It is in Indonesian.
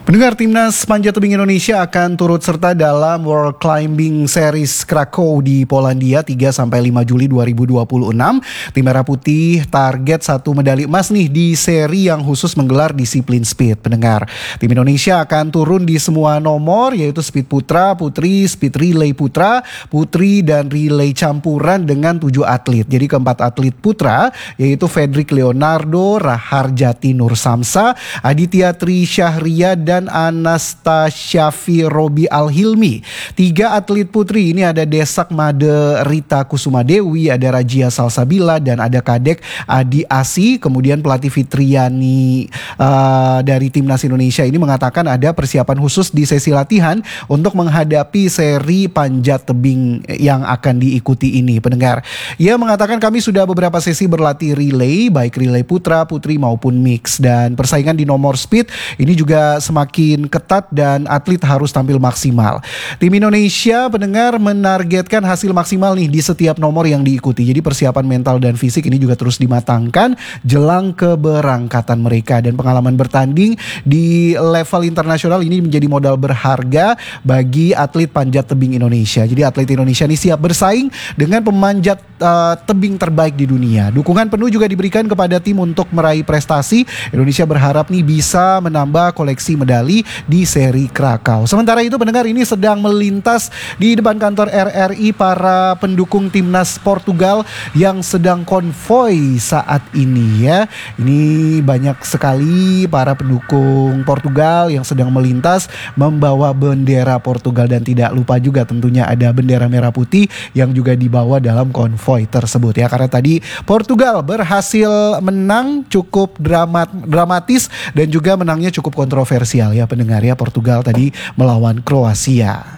Pendengar, Timnas Panjat Tebing Indonesia akan turut serta dalam World Climbing Series Krakow di Polandia 3-5 Juli 2026. Tim Merah Putih target 1 medali emas nih di seri yang khusus menggelar disiplin speed. Pendengar, tim Indonesia akan turun di semua nomor, yaitu speed putra, putri, speed relay putra, putri, dan relay campuran dengan 7 atlet. Jadi keempat atlet putra yaitu Fedrik Leonardo, Raharjati Nur Samsa, Aditya Tri Syahria, dan Anastasia Robi Al-Hilmi. 3 atlet putri ini ada Desak Made Rita Kusuma Dewi, ada Rajia Salsabila, dan ada Kadek Adi Asi. Kemudian pelatih Fitriani dari Timnas Indonesia ini mengatakan ada persiapan khusus di sesi latihan untuk menghadapi seri panjat tebing yang akan diikuti ini. Pendengar, ia mengatakan kami sudah beberapa sesi berlatih relay, baik relay putra, putri maupun mix, dan persaingan di nomor speed ini juga semakin ketat dan atlet harus tampil maksimal. Tim Indonesia, pendengar, menargetkan hasil maksimal nih di setiap nomor yang diikuti. Jadi persiapan mental dan fisik ini juga terus dimatangkan jelang keberangkatan mereka, dan pengalaman bertanding di level internasional ini menjadi modal berharga bagi atlet panjat tebing Indonesia. Jadi atlet Indonesia ini siap bersaing dengan pemanjat tebing terbaik di dunia. Dukungan penuh juga diberikan kepada tim untuk meraih prestasi. Indonesia berharap nih bisa menambah koleksi medali di seri Krakow. Sementara itu, pendengar, ini sedang melintas di depan kantor RRI para pendukung timnas Portugal yang sedang konvoy saat ini ya. Ini banyak sekali para pendukung Portugal yang sedang melintas membawa bendera Portugal, dan tidak lupa juga tentunya ada bendera merah putih yang juga dibawa dalam konvoy tersebut ya. Karena tadi Portugal berhasil menang cukup dramatis dan juga menangnya cukup kontroversial ya, pendengar ya. Portugal tadi melawan Kroasia.